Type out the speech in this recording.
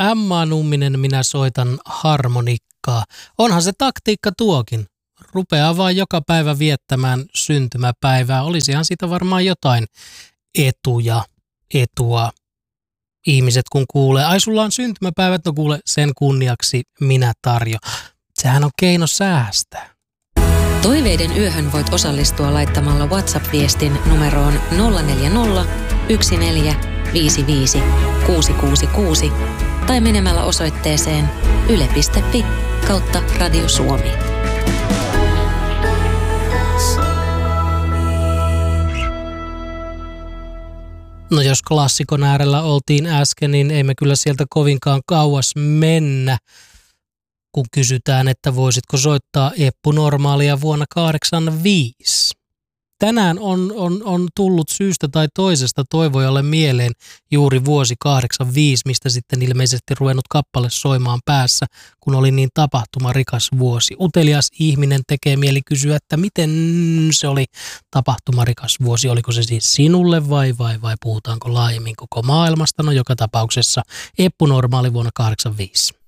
Emma Numminen, minä soitan harmonikkaa. Onhan se taktiikka tuokin. Rupeaa vaan joka päivä viettämään syntymäpäivää. Olisihan siitä varmaan jotain etua. Ihmiset kun kuulee, ai sulla on syntymäpäivät, no kuule sen kunniaksi minä tarjo. Sehän on keino säästää. Toiveiden yöhön voit osallistua laittamalla WhatsApp-viestin numeroon 040 1455 666 tai menemällä osoitteeseen yle.fi/Radio Suomi. No jos klassikon äärellä oltiin äsken, niin ei me kyllä sieltä kovinkaan kauas mennä, kun kysytään, että voisitko soittaa Eppu Normaalia vuonna 1985. Tänään on tullut syystä tai toisesta Toivojalle mieleen juuri vuosi 1985, mistä sitten ilmeisesti ruvennut kappale soimaan päässä, kun oli niin tapahtumarikas vuosi. Utelias ihminen tekee mieli kysyä, että miten se oli tapahtumarikas vuosi. Oliko se siis sinulle vai puhutaanko laajemmin koko maailmasta? No joka tapauksessa Eppu Normaali vuonna 1985.